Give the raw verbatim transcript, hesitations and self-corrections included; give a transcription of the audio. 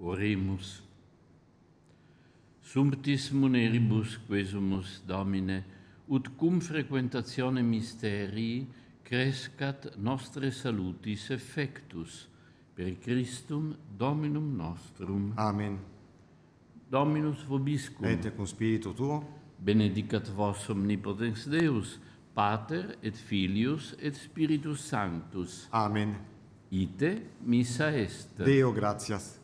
Oremus. Sumptis muneribus quesumus, Domine, ut cum frequentatione mysterii crescat nostre salutis effectus, per Christum Dominum nostrum. Amen. Dominus vobiscum. Et cum spiritu tuo. Benedicat vos omnipotens Deus, Pater et Filius et Spiritus Sanctus. Amen. Ite missa est. Deo gratias.